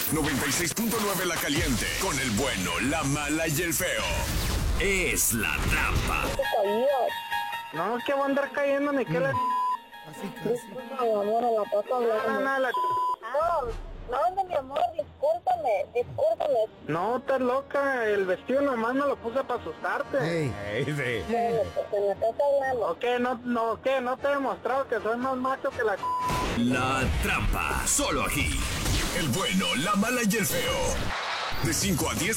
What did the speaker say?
96.9 La Caliente, con el bueno, la mala y el feo. Es La Trampa. No, que va a andar cayendo ni que la... Así casi. Mi amor, a la pata hablando. No, mi amor, discúlpame. No, estás loca, el vestido nomás me lo puse para asustarte. Ey. Porque me estás hablando. Ok, no te he demostrado que soy más macho que la... La Trampa, solo aquí. El bueno, la mala y el feo. De 5 a 10